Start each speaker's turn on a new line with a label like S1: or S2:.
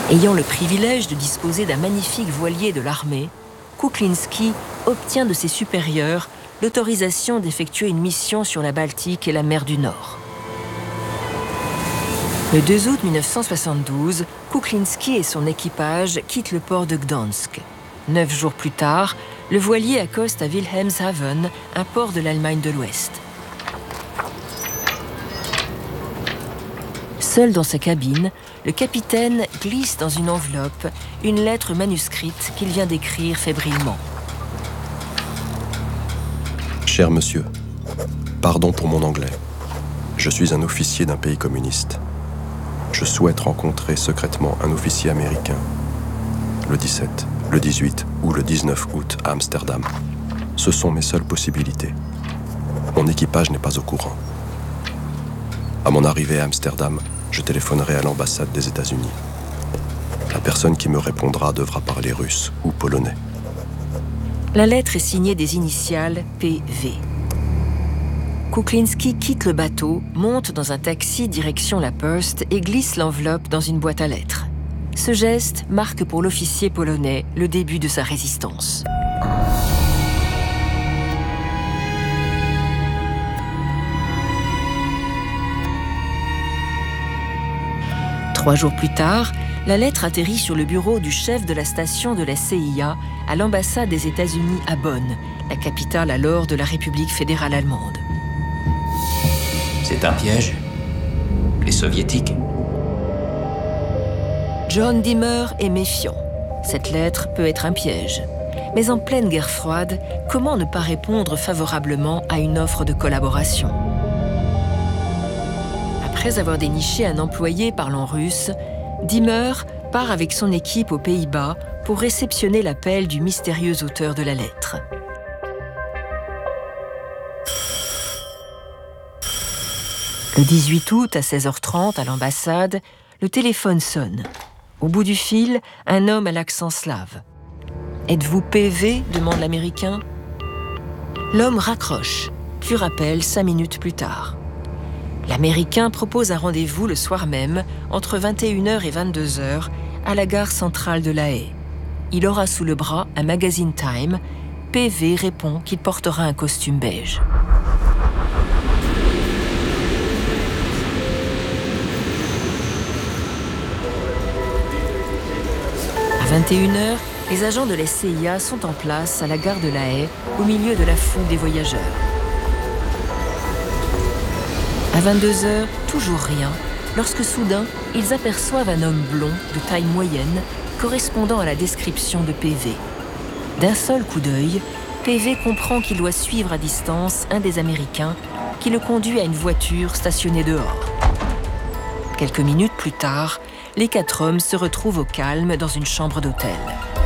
S1: Ayant le privilège de disposer d'un magnifique voilier de l'armée, Kuklinski obtient de ses supérieurs l'autorisation d'effectuer une mission sur la Baltique et la mer du Nord. Le 2 août 1972, Kuklinski et son équipage quittent le port de Gdansk. 9 jours plus tard, le voilier accoste à Wilhelmshaven, un port de l'Allemagne de l'Ouest. Seul dans sa cabine, le capitaine glisse dans une enveloppe une lettre manuscrite qu'il vient d'écrire fébrilement.
S2: Cher monsieur, pardon pour mon anglais. Je suis un officier d'un pays communiste. Je souhaite rencontrer secrètement un officier américain. Le 17, le 18 ou le 19 août à Amsterdam. Ce sont mes seules possibilités. Mon équipage n'est pas au courant. À mon arrivée à Amsterdam, je téléphonerai à l'ambassade des États-Unis. La personne qui me répondra devra parler russe ou polonais.
S1: La lettre est signée des initiales PV. Kuklinski quitte le bateau, monte dans un taxi direction la Purst et glisse l'enveloppe dans une boîte à lettres. Ce geste marque pour l'officier polonais le début de sa résistance. Trois jours plus tard, la lettre atterrit sur le bureau du chef de la station de la CIA à l'ambassade des États-Unis à Bonn, la capitale alors de la République fédérale allemande.
S3: C'est un piège. Les soviétiques.
S1: John Dimmer est méfiant. Cette lettre peut être un piège. Mais en pleine guerre froide, comment ne pas répondre favorablement à une offre de collaboration ? Après avoir déniché un employé parlant russe, Dimmer part avec son équipe aux Pays-Bas pour réceptionner l'appel du mystérieux auteur de la lettre. Le 18 août à 16h30 à l'ambassade, le téléphone sonne. Au bout du fil, un homme à l'accent slave. « Êtes-vous PV » demande l'Américain. L'homme raccroche, puis rappelle 5 minutes plus tard. L'Américain propose un rendez-vous le soir même, entre 21h et 22h, à la gare centrale de La Haye. Il aura sous le bras un magazine Time. PV répond qu'il portera un costume beige. À 21h, les agents de la CIA sont en place à la gare de La Haye, au milieu de la foule des voyageurs. À 22h, toujours rien, lorsque soudain, ils aperçoivent un homme blond de taille moyenne, correspondant à la description de PV. D'un seul coup d'œil, PV comprend qu'il doit suivre à distance un des Américains qui le conduit à une voiture stationnée dehors. Quelques minutes plus tard, les 4 hommes se retrouvent au calme dans une chambre d'hôtel.